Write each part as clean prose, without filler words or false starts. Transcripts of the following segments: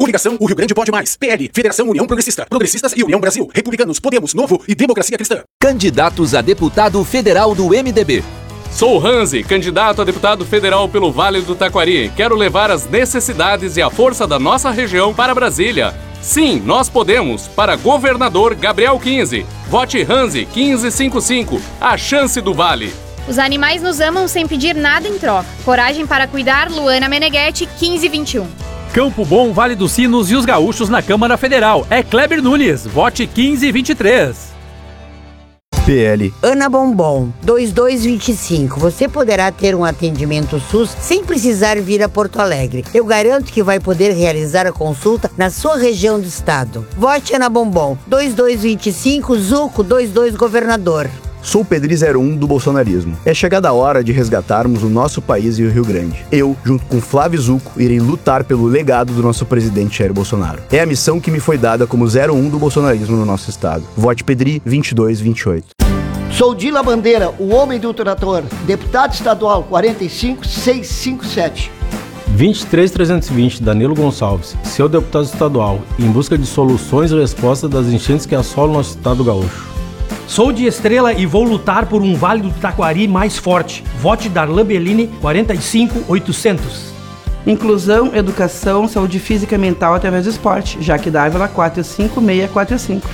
Coligação O Rio Grande Pode Mais. PL, Federação União Progressista. Progressistas e União Brasil. Republicanos, Podemos, Novo e Democracia Cristã. Candidatos a deputado federal do MDB. Sou Hanzi, candidato a deputado federal pelo Vale do Taquari. Quero levar as necessidades e a força da nossa região para Brasília. Sim, nós podemos. Para governador Gabriel 15. Vote Hanzi 1555. A chance do Vale. Os animais nos amam sem pedir nada em troca. Coragem para cuidar, Luana Meneghetti 1521. Campo Bom, Vale dos Sinos e os gaúchos na Câmara Federal. É Kleber Nunes. Vote 1523. PL Ana Bombom, 2225. Você poderá ter um atendimento SUS sem precisar vir a Porto Alegre. Eu garanto que vai poder realizar a consulta na sua região do estado. Vote Ana Bombom, 2225, Zuco 22 Governador. Sou o Pedri 01 do bolsonarismo. É chegada a hora de resgatarmos o nosso país e o Rio Grande. Eu, junto com Flávio Zuco, irei lutar pelo legado do nosso presidente Jair Bolsonaro. É a missão que me foi dada como 01 do bolsonarismo no nosso estado. Vote Pedri 2228. Sou Dila Bandeira, o homem do trator, deputado estadual 45657. 23320, Danilo Gonçalves, seu deputado estadual, em busca de soluções e respostas das enchentes que assolam nosso estado gaúcho. Sou de Estrela e vou lutar por um Vale do Taquari mais forte. Vote Darlan Bellini, 45800. Inclusão, educação, saúde física e mental através do esporte. Jaque Dávila, 45645.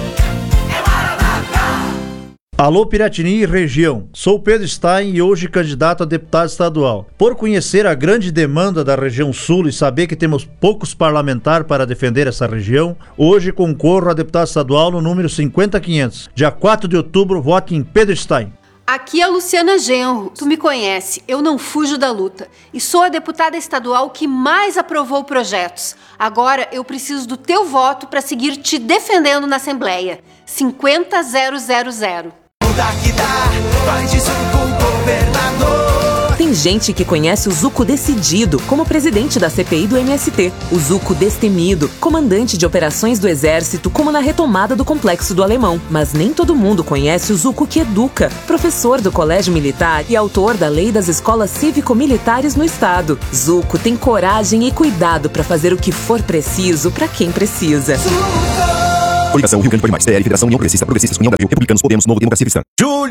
Alô Piratini e região, sou Pedro Stein e hoje candidato a deputado estadual. Por conhecer a grande demanda da região sul e saber que temos poucos parlamentares para defender essa região, hoje concorro a deputado estadual no número 50500. Dia 4 de outubro, vote em Pedro Stein. Aqui é a Luciana Genro. Tu me conhece, eu não fujo da luta. E sou a deputada estadual que mais aprovou projetos. Agora eu preciso do teu voto para seguir te defendendo na Assembleia. 50000. Tem gente que conhece o Zuco Decidido como presidente da CPI do MST, o Zuco Destemido, comandante de operações do Exército, como na retomada do Complexo do Alemão. Mas nem todo mundo conhece o Zuco que educa, professor do Colégio Militar e autor da Lei das Escolas Cívico-Militares no Estado. Zuco tem coragem e cuidado para fazer o que for preciso para quem precisa. Coligação Rio Grande Pode Mais. PL, Federação União Progressista. Progressistas, União Brasil. Republicanos, Podemos, Novo, Democracia Cristã.